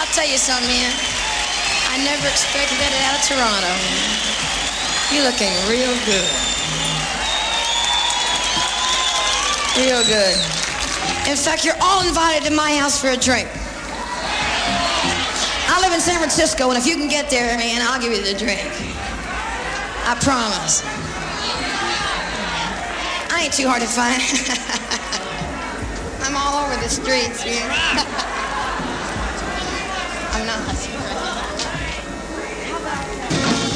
I'll tell you something, man. I never expected that out of Toronto. You're looking real good. Real good. In fact, you're all invited to my house for a drink. I live in San Francisco, and if you can get there, man, I'll give you the drink. I promise. I ain't too hard to find. I'm all over the streets, man. I'm not.